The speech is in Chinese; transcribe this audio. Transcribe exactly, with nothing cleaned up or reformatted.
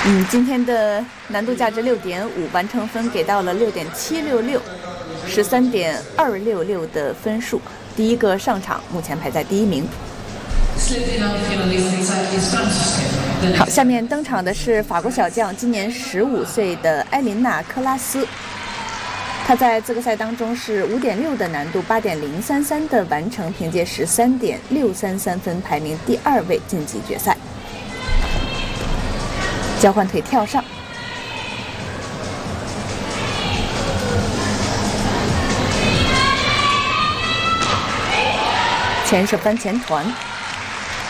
嗯，今天的难度价值六点五，完成分给到了六点七六六，十三点二六六的分数。第一个上场，目前排在第一名。好，下面登场的是法国小将，今年十五岁的埃琳娜·克拉斯。她在资格赛当中是五点六的难度，八点零三三的完成，凭借十三点六三三分排名第二位晋级决赛。交换腿跳上，前手翻前团。